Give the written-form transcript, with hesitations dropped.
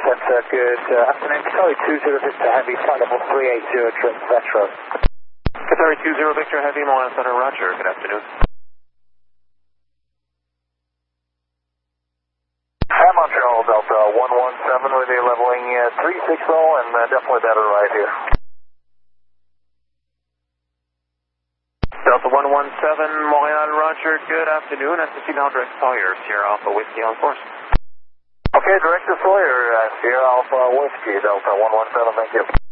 Good afternoon. Qatari 20 Victor Heavy, flight level 380 trip Metro. Qatari 20 Victor Heavy, Milan Center, Roger. Good afternoon. Hi, Montreal, Delta 117 with you leveling 360 and definitely better right here. Delta 117, Montreal, Roger. Good afternoon. SSC now direct Sawyer, Sierra Alpha Whiskey on course. Okay, Director Sawyer, Sierra Alpha Whiskey, Delta 117, thank you.